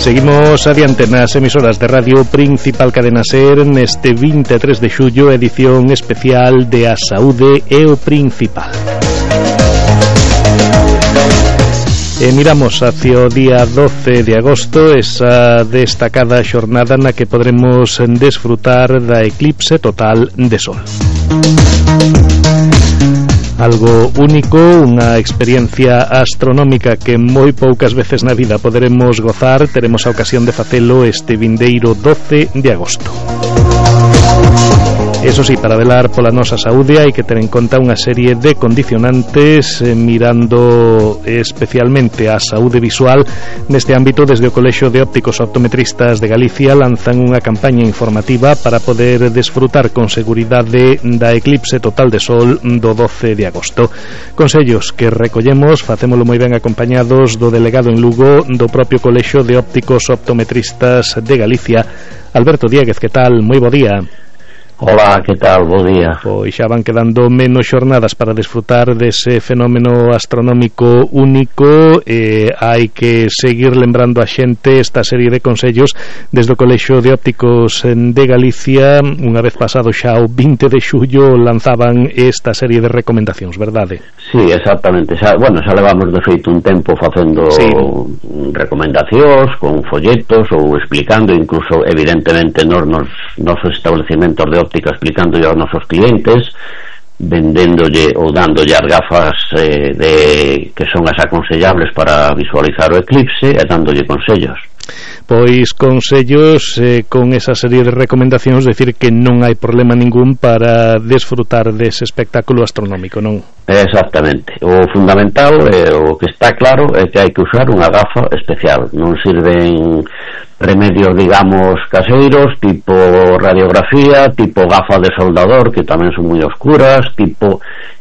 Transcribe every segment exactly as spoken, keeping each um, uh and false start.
Seguimos adiante nas emisoras de Radio Principal Cadena Ser neste vinte e tres de xullo, edición especial de A Saúde e o Principal. E miramos hacia o día doce de agosto, esa destacada xornada na que podremos desfrutar da eclipse total de sol. Algo único, unha experiencia astronómica que moi poucas veces na vida poderemos gozar. Teremos a ocasión de facelo este vindeiro doce de agosto. Eso sí, para velar pola nosa saúde hai que ter en conta unha serie de condicionantes, eh, mirando especialmente a saúde visual. Neste ámbito, desde o Colexio de Ópticos Optometristas de Galicia lanzan unha campaña informativa para poder desfrutar con seguridade da eclipse total de sol do doce de agosto. Consellos que recollemos, facémolo moi ben acompañados do delegado en Lugo do propio Colexio de Ópticos Optometristas de Galicia, Alberto Dieguez. Que tal? Moi bo día. Hola, que tal? Bo día. Pois xa van quedando menos xornadas para desfrutar dese fenómeno astronómico único. eh, hai que seguir lembrando a xente esta serie de consellos desde o Colexio de Ópticos de Galicia. Unha vez pasado xa o vinte de xullo lanzaban esta serie de recomendacións, verdade? Sí, exactamente. Xa, bueno, xa levamos de feito un tempo facendo sí. recomendacións con folletos ou explicando, incluso evidentemente nos, nos nosos establecimentos de óptica, explicando aos nosos clientes, vendéndolle ou dándolle as gafas eh, de, que son as aconsellables para visualizar o eclipse, e dándolle consellos. Pois consellos eh, con esa serie de recomendacións, decir que non hai problema ningún para desfrutar dese espectáculo astronómico, non? Exactamente. O fundamental, eh, o que está claro, é que hai que usar unha gafa especial. Non sirven remedios, digamos, caseiros, tipo radiografía, tipo gafa de soldador, que tamén son moi oscuras, tipo,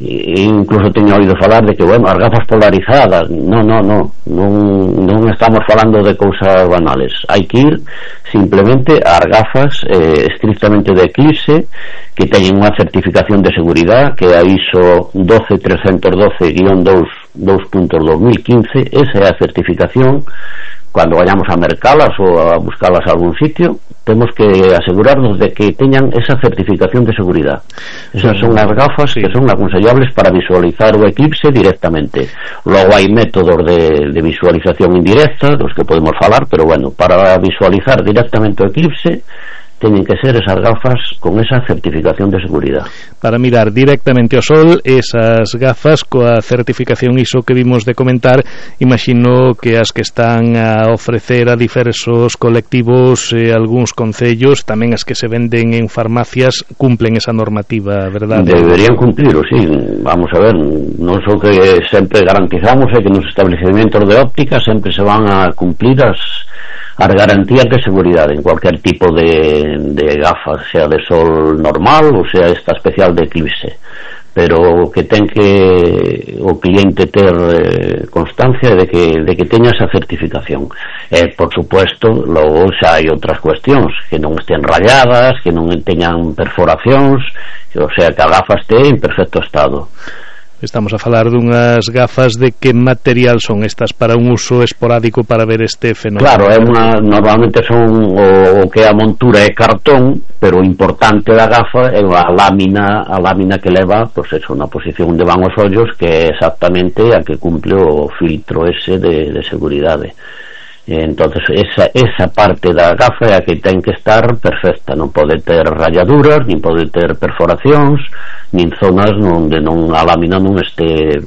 e incluso teño oído falar de que, bueno, as gafas polarizadas. No, no, no, non, non estamos falando de cousas banales. Hai que ir simplemente ás gafas eh, estrictamente de eclipse, que teñen unha certificación de seguridade, que é a I S O doce trescentos doce guión dos punto dos mil quince. Esa é a certificación. Cando vayamos a mercalas ou a buscalas a algún sitio, temos que asegurarnos de que teñan esa certificación de seguridade. Esas son as gafas que son aconsellables para visualizar o eclipse directamente. Logo hai métodos de, de visualización indirecta, dos que podemos falar, pero bueno, para visualizar directamente o eclipse teñen que ser esas gafas con esa certificación de seguridade. Para mirar directamente ao sol, esas gafas coa certificación I S O que vimos de comentar, imagino que as que están a ofrecer a diversos colectivos, eh, algúns concellos, tamén as que se venden en farmacias, cumplen esa normativa, verdade? Deberían cumplir, sí. Vamos a ver, non só que sempre garantizamos é que nos establecementos de óptica sempre se van a cumplir as as garantías de seguridade en cualquier tipo de, de gafas, sea de sol normal ou sea esta especial de eclipse, pero que ten que o cliente ter eh, constancia de que, de que teña esa certificación. E, por supuesto, logo xa hai outras cuestións, que non estén rayadas, que non teñan perforacións, o sea, que a gafa este en perfecto estado. Estamos a falar dunhas gafas de que material son estas para un uso esporádico para ver este fenómeno? Claro, é unha, normalmente son o, o que a montura é cartón, pero o importante da gafa é a lámina, a lámina que leva, pois pues eso, na posición onde van os ollos, que é exactamente a que cumple o filtro ese de, de seguridade. Entonces esa, esa parte da gafa é a que ten que estar perfecta, non pode ter rayaduras, nin pode ter perforacións, nin zonas onde non a lámina non este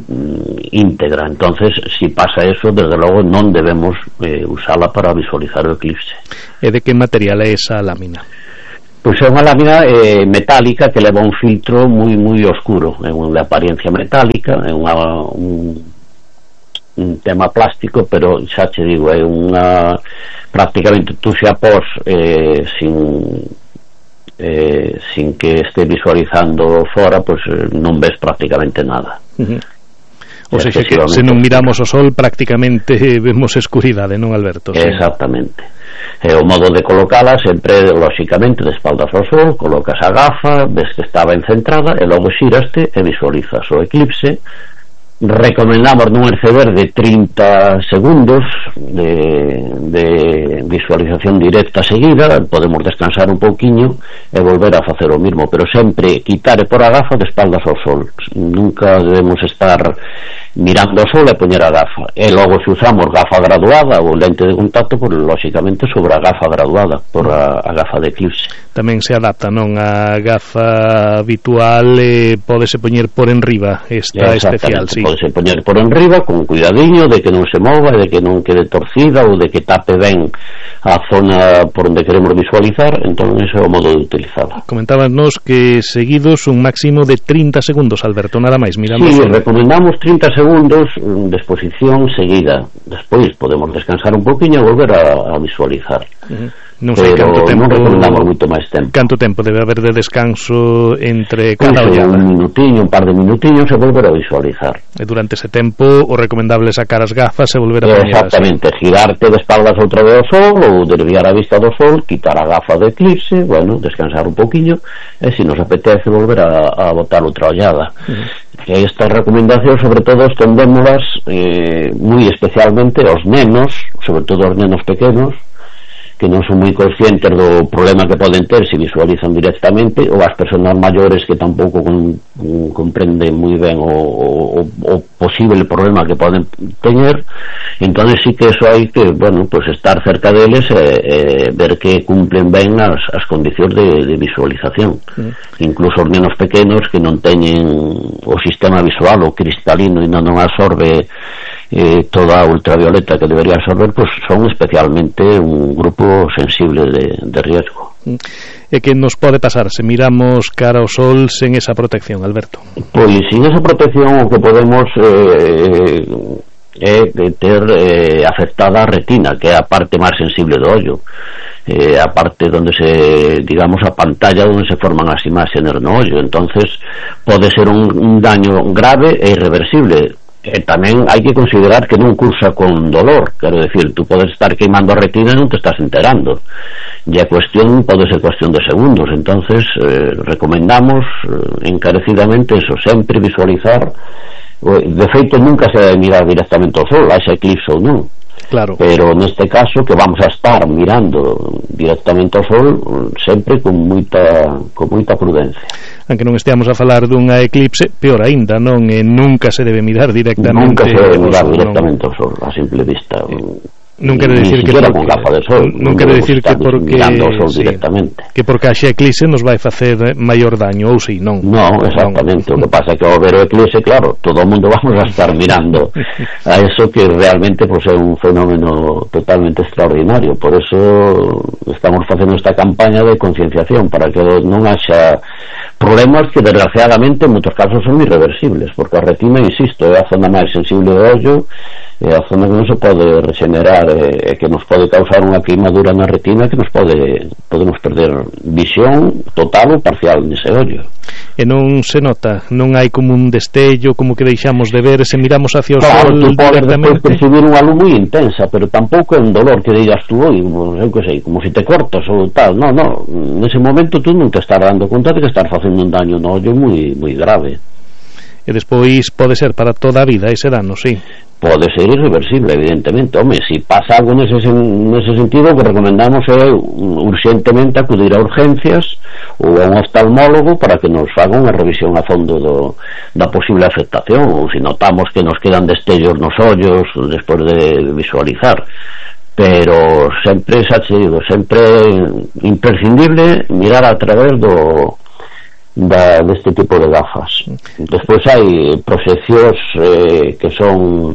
mm, íntegra. Entonces, si pasa eso, desde logo non debemos eh, usala para visualizar o eclipse. E de que material é esa lámina? Pois é unha lámina eh, metálica que leva un filtro moi moi oscuro, é unha apariencia metálica, é unha un un tema plástico, pero xa che digo, é unha prácticamente tú xa pos eh, sin eh, sin que este visualizando fora, pois pues, non ves prácticamente nada. Uh-huh. O sea, que se non miramos o sol prácticamente vemos escuridade, non, Alberto? Exactamente. E o modo de colocala sempre, lóxicamente, de espaldas ao sol, colocas a gafa, ves que está ben centrada e logo xiraste e visualizas o eclipse recomendamos non exceder de trinta segundos de, de visualización directa seguida. Podemos descansar un pouquiño e volver a facer o mismo, pero sempre quitar e por a gafa de espaldas ao sol. Nunca debemos estar mirando ao sol e poñer a gafa, e logo se usamos gafa graduada ou lente de contacto, pues, lógicamente sobre a gafa graduada, por a, a gafa de eclipse. Tamén se adapta, non? A gafa habitual eh, pódese poñer por enriba, esta especial, sí. Pódese poñer por enriba con cuidadiño de que non se mova, de que non quede torcida ou de que tape ben a zona por onde queremos visualizar. Entón ese é o modo de utilizarla. Comentábanos que seguidos un máximo de trinta segundos, Alberto, nada máis. Mirando sí, el... recomendamos trinta segundos de exposición seguida. Despois podemos descansar un poquinho e volver a, a visualizar. Uh-huh. Non sei pero canto tempo, non recomendamos moito máis tempo. Canto tempo debe haber de descanso entre cada Eso, ollada? Un minutiño, un par de minutiños e volver a visualizar. E durante ese tempo o recomendable sacar as gafas e volver a poñer. Exactamente, así. Girarte de espaldas outra vez ao sol ou desviar a vista do sol, quitar a gafa de eclipse, bueno, descansar un poquinho e se nos apetece volver a, a botar outra ollada. Uh-huh. Que estas recomendacións sobre todo estendémolas eh, moi especialmente aos nenos, sobre todo aos nenos pequenos, que non son moi conscientes do problema que poden ter se visualizan directamente, ou as persoas maiores que tampouco con, con, comprenden moi ben o, o, o posible problema que poden teñer. Entón sí que eso hai que, bueno, pues estar cerca deles e, e ver que cumplen ben as, as condicións de, de visualización. Sí. Incluso os nenos pequenos que non teñen o sistema visual o cristalino e non, non absorbe eh, toda a ultravioleta que debería absorber, pues son especialmente un grupo sensible de, de riesgo. E que nos pode pasar se miramos cara ao sol sen esa protección, Alberto? Pois sin esa protección o que podemos eh, é ter eh, afectada a retina, que é a parte máis sensible do ollo, eh, a parte onde se, digamos, a pantalla onde se forman as imaxes no ollo. Entonces pode ser un, un daño grave e irreversible. E tamén hai que considerar que non cursa con dolor, quero decir, tú podes estar queimando a retina e non te estás enterando, e a cuestión pode ser cuestión de segundos. Entonces eh, recomendamos eh, encarecidamente eso, sempre visualizar. De feito nunca se debe mirar directamente ao sol, a ese eclipse ou non. Claro. Pero neste caso que vamos a estar mirando directamente ao sol, sempre con moita con moita prudencia. Aunque non esteamos a falar dunha eclipse, peor aínda, non? E nunca se debe mirar directamente nunca se debe mirar sol, directamente ao sol, a simple vista. Eh. Non quere dicir que porque, con gafa de sol, non quere dicir que porque mirando o sol sí, directamente. Que porque haxe eclipse nos vai facer maior daño, ou si, non? Non, exactamente. Non. O que pasa é que ao ver o eclipse, claro, todo o mundo vamos a estar mirando a eso, que realmente pues, é un fenómeno totalmente extraordinario. Por eso estamos facendo esta campaña de concienciación para que non haxa problemas que desgraciadamente en moitos casos son irreversibles, porque a retina, insisto, é a zona máis sensible do ollo, é a zona que non se pode regenerar e que nos pode causar unha queimadura na retina que nos pode podemos perder visión total ou parcial nese ollo. E non se nota, non hai como un destello, como que deixamos de ver se miramos hacia o claro, sol tú podes directamente percibir unha luz moi intensa, pero tampouco é un dolor que digas tú, oi, non sei que sei, como se te cortas ou tal. No, no, nese momento tú non te estás dando conta de que estás facendo un daño no ollo moi moi grave. E despois pode ser para toda a vida ese dano, sí. Pode ser irreversible, evidentemente. Home, se si pasa algo nese, nese sentido, o que recomendamos é urgentemente acudir a urgencias ou a un oftalmólogo para que nos faga unha revisión a fondo do, da posible afectación, ou se notamos que nos quedan destellos nos ollos despois de visualizar. Pero sempre, xa te digo, sempre imprescindible mirar a través do Da, deste tipo de gafas. Despois hai proxeccións eh, que son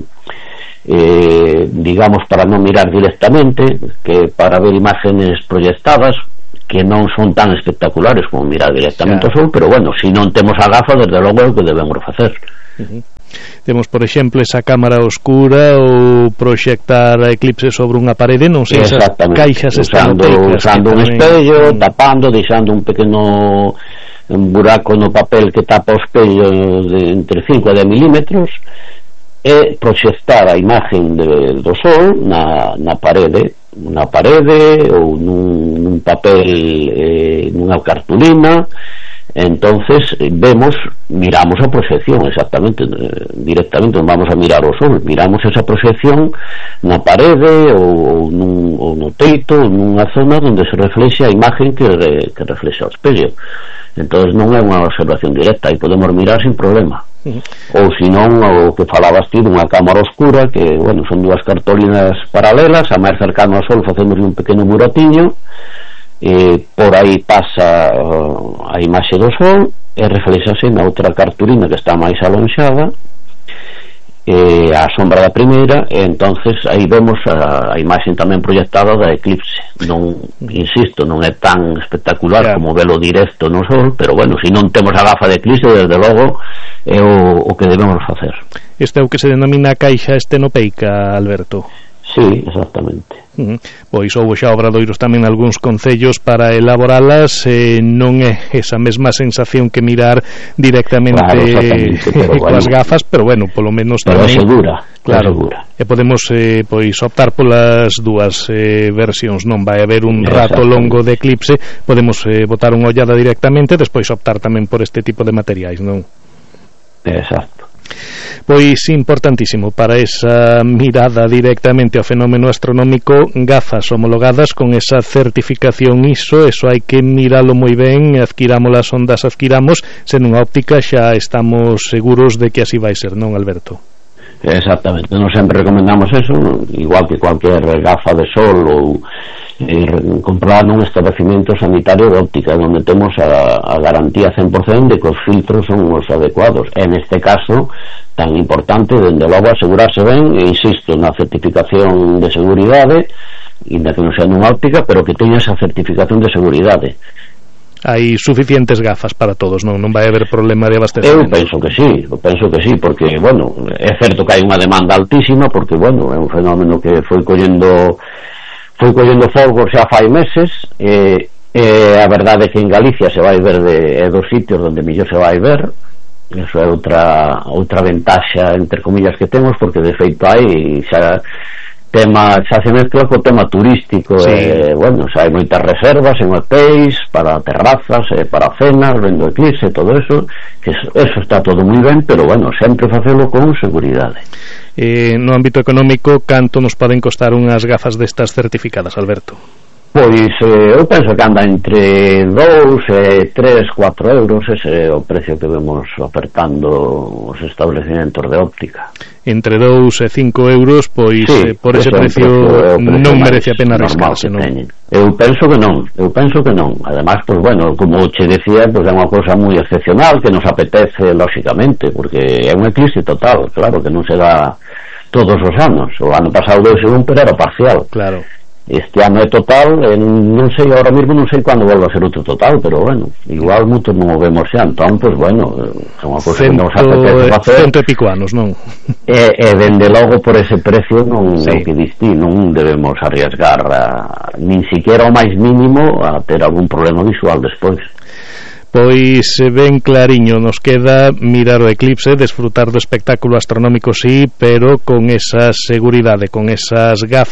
eh, digamos para non mirar directamente, que para ver imágenes proyectadas que non son tan espectaculares como mirar directamente ao sol, pero bueno, se non temos a gafa, desde logo é o que debemos facer. Uh-huh. Temos, por exemplo, esa cámara oscura ou proxectar a eclipse sobre unha parede, non sei, esas caixas usando, usando un espello, tapando, deixando un pequeno un buraco no papel que tapa o espello de entre cinco e dez milímetros e proxectar a imagen de, do sol na, na parede na parede ou nun, nun papel eh, nunha cartulina Entonces vemos, miramos a proxección exactamente, eh, directamente, non vamos a mirar o sol, miramos esa proxección na parede ou, ou, nun, ou no teito, ou nunha zona onde se reflexe a imagen que, re, que reflexe o espello. Entonces non é unha observación directa, e podemos mirar sin problema. Uh-huh. Ou senón o que falabas ti dunha cámara oscura, que, bueno, son dúas cartolinas paralelas, a máis cercano ao sol facemos un pequeno muratiño, e por aí pasa uh, a imaxe do sol e reflexase na outra cartulina que está máis alonxada, e a sombra da primeira, e entonces aí vemos a, a imaxe tamén proyectada da eclipse. Non, insisto, non é tan espectacular, yeah, como velo directo no sol, pero bueno, se non temos a gafa de eclipse, desde logo é o, o que debemos facer. Este é o que se denomina caixa estenopeica, Alberto. Sí, exactamente. Uh-huh. Pois houve xa obradoiros tamén algúns concellos para elaboralas, eh, non é esa mesma sensación que mirar directamente, claro, coas bueno, gafas, pero bueno, polo menos pero tamén, é segura, claro, é segura. E podemos eh, pois optar polas dúas eh, versións, non vai haber un rato longo de eclipse, podemos eh, botar unha ollada directamente, despois optar tamén por este tipo de materiais, non? Exacto. Pois importantísimo para esa mirada directamente ao fenómeno astronómico, gafas homologadas con esa certificación I S O. Eso hai que miralo moi ben, adquirámolas onde as adquiramos, sen unha óptica xa estamos seguros de que así vai ser, non, Alberto? Exactamente, non sempre recomendamos eso, igual que cualquier gafa de sol ou eh, comprada nun establecimiento sanitario de óptica, onde temos a, a garantía cen por cento de que os filtros son os adecuados. En este caso tan importante, dende logo, asegurarse ben, e insisto, na certificación de seguridade, inda que non sea nunha óptica, pero que teña esa certificación de seguridade. Hai suficientes gafas para todos, non? Non vai haber problema de abastecemento. Eu penso que sí, eu penso que sí, porque, bueno, é certo que hai unha demanda altísima, porque, bueno, é un fenómeno que foi collendo foi collendo folgos xa fai meses, e, e a verdade é que en Galicia se vai ver de, é dos sitios onde mellor se vai ver. Eso é outra outra ventaxa, entre comillas, que temos, porque de feito hai xa tema, xa se mezcla co tema turístico, sí. E, bueno, xa hai moitas reservas en hotéis para terrazas, e para cenas, vendo eclipse, todo eso, que eso, eso está todo moi ben, pero bueno, sempre facelo con seguridade. Eh, no ámbito económico, canto nos poden costar unhas gafas destas certificadas, Alberto? Pois eh, eu penso que anda entre dous e tres, cuatro euros, ese é o precio que vemos ofertando os establecimentos de óptica. Entre dous e cinco euros, pois sí, eh, por ese precio, precio non merece a pena arriscarse, non? Eu penso que non, eu penso que non. Además, pois bueno, como che decía, pois é unha cousa moi excepcional que nos apetece, lóxicamente, porque é un eclipse total, claro, que non se dá todos os anos. O ano pasado deu un, pero era parcial. Claro. Este ano é total, eh, non sei, ahora mesmo non sei cando volva a ser outro total, pero bueno, igual moito non o vemos xa, entón, pois bueno, é unha cousa que nos apetece facer. Cento e pico anos, non? E, e dende logo por ese precio non sí. É o que distí, non debemos arriesgar a, nin siquiera o máis mínimo a ter algún problema visual despois. Pois ben clariño nos queda mirar o eclipse, desfrutar do espectáculo astronómico, sí, pero con esa seguridade, con esas gafas